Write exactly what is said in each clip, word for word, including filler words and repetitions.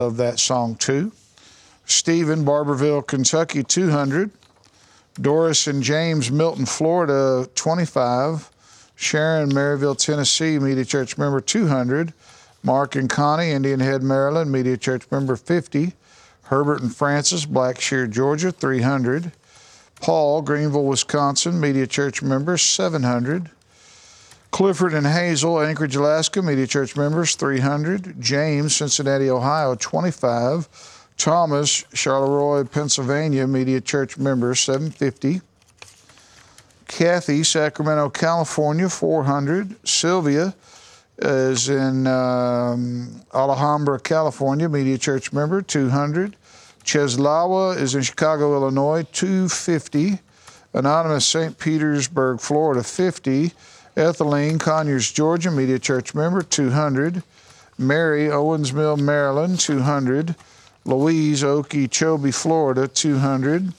of that song too. Stephen, Barberville, Kentucky, two hundred. Doris and James, Milton, Florida, twenty-five. Sharon, Maryville, Tennessee, Media Church member, two hundred. Mark and Connie, Indian Head, Maryland, Media Church member, fifty. Herbert and Francis, Blackshear, Georgia, three hundred. Paul, Greenville, Wisconsin, Media Church member, seven hundred. Clifford and Hazel, Anchorage, Alaska, Media Church members, three hundred. James, Cincinnati, Ohio, twenty-five. Thomas, Charleroi, Pennsylvania, Media Church members, seven hundred fifty. Kathy, Sacramento, California, four hundred. Sylvia is in um, Alhambra, California, Media Church member, two hundred. Cheslawa is in Chicago, Illinois, two hundred fifty. Anonymous, Saint Petersburg, Florida, fifty. Ethelene, Conyers, Georgia, Media Church member, two hundred. Mary, Owensville, Maryland, two hundred. Louise, Okeechobee, Florida, two hundred.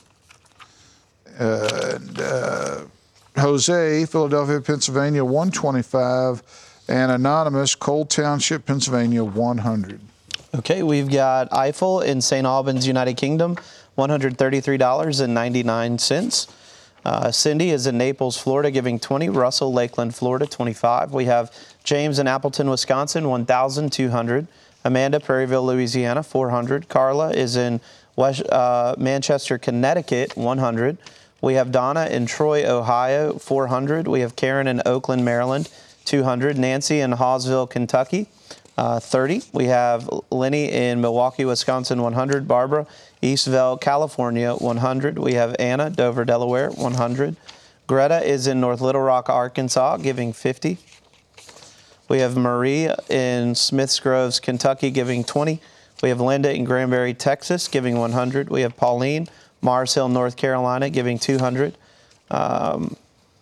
Uh, and, uh, Jose, Philadelphia, Pennsylvania, one hundred twenty-five. And Anonymous, Cole Township, Pennsylvania, one hundred. Okay, we've got Eiffel in Saint Albans, United Kingdom, one hundred thirty-three dollars and ninety-nine cents. Uh, Cindy is in Naples, Florida, giving twenty. Russell, Lakeland, Florida, twenty-five. We have James in Appleton, Wisconsin, one thousand two hundred. Amanda, Prairieville, Louisiana, four hundred. Carla is in West, uh, Manchester, Connecticut, one hundred. We have Donna in Troy, Ohio, four hundred. We have Karen in Oakland, Maryland, two hundred. Nancy in Hawesville, Kentucky, uh, thirty. We have Lenny in Milwaukee, Wisconsin, one hundred. Barbara, Eastvale, California, one hundred. We have Anna, Dover, Delaware, one hundred. Greta is in North Little Rock, Arkansas, giving fifty. We have Marie in Smiths Groves, Kentucky, giving twenty. We have Linda in Granbury, Texas, giving one hundred. We have Pauline, Mars Hill, North Carolina, giving two hundred. Um,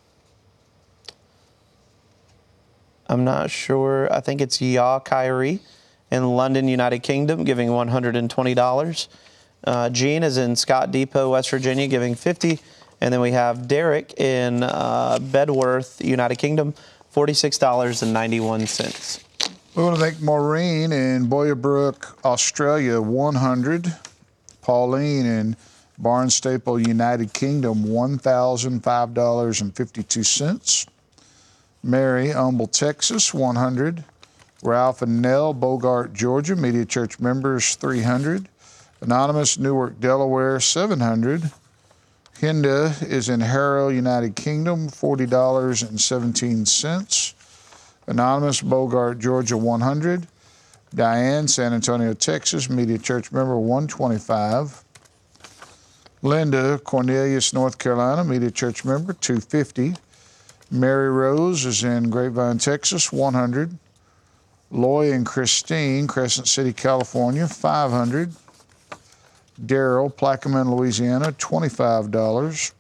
I'm not sure. I think it's Ya Kyrie in London, United Kingdom, giving one hundred twenty dollars. Uh, Jean is in Scott Depot, West Virginia, giving fifty. And then we have Derek in uh, Bedworth, United Kingdom, forty-six dollars and ninety-one cents. We want to thank Maureen in Boyabrook, Australia, one hundred. Pauline in Barnstaple, United Kingdom, one thousand five dollars and fifty-two cents. Mary, Humble, Texas, one hundred. Ralph and Nell, Bogart, Georgia, Media Church members, three hundred. Anonymous, Newark, Delaware, seven hundred. Hinda is in Harrow, United Kingdom, forty dollars and seventeen cents. Anonymous, Bogart, Georgia, one hundred. Diane, San Antonio, Texas, Media Church member, one hundred twenty-five. Linda, Cornelius, North Carolina, Media Church member, two hundred fifty. Mary Rose is in Grapevine, Texas, one hundred. Loy and Christine, Crescent City, California, five hundred. Daryl, Plaquemine, Louisiana, twenty-five dollars.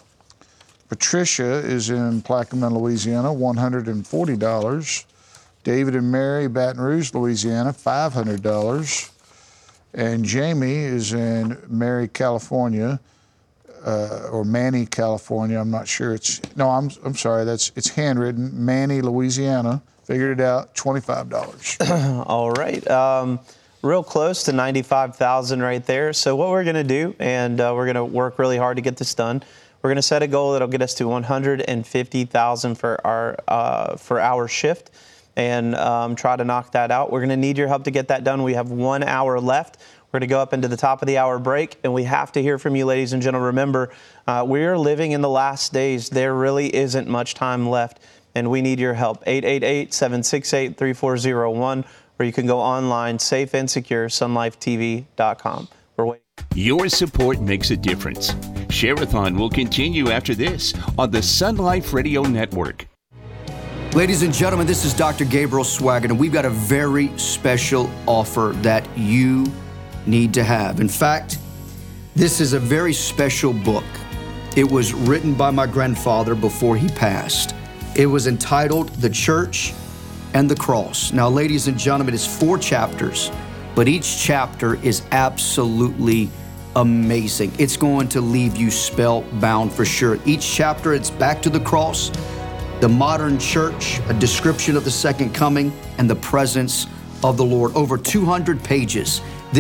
Patricia is in Plaquemine, Louisiana, one hundred forty dollars. David and Mary, Baton Rouge, Louisiana, five hundred dollars. And Jamie is in Mary, California, uh, or Manny, California. I'm not sure. It's no. I'm I'm sorry. That's it's handwritten. Manny, Louisiana. Figured it out. twenty-five dollars. All right. Um, real close to ninety-five thousand right there. So what we're going to do, and uh, we're going to work really hard to get this done. We're going to set a goal that'll get us to one hundred fifty thousand for our uh, for our shift, and um, try to knock that out. We're going to need your help to get that done. We have one hour left. We're going to go up into the top of the hour break, and we have to hear from you, ladies and gentlemen. Remember, uh, we are living in the last days. There really isn't much time left, and we need your help. eight eight eight, seven six eight, three four zero one, or you can go online, safe and secure, sun life t v dot com. We're waiting. Your support makes a difference. Share-a-thon will continue after this on the Sun Life Radio Network. Ladies and gentlemen, this is Doctor Gabriel Swaggart, and we've got a very special offer that you need to have. In fact, this is a very special book. It was written by my grandfather before he passed. It was entitled The Church and the Cross. Now, ladies and gentlemen, it's four chapters, but each chapter is absolutely amazing. It's going to leave you spellbound for sure. Each chapter, it's back to the cross, the modern church, a description of the second coming, and the presence of the Lord. Over two hundred pages.